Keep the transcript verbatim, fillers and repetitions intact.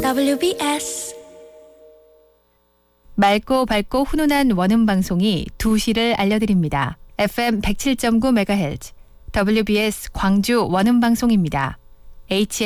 더블유비에스 맑고 밝고 훈훈한 원음방송이 두 시를 알려드립니다. 에프엠 백칠 점 구 메가헤르츠 더블유비에스 광주 원음방송입니다. 에이치엠